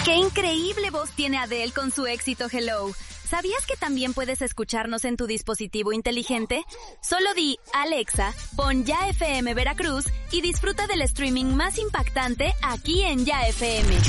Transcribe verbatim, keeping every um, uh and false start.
¡Qué increíble voz tiene Adele con su éxito Hello! ¿Sabías que también puedes escucharnos en tu dispositivo inteligente? Solo di, Alexa, pon Ya F M Veracruz y disfruta del streaming más impactante aquí en Ya F M.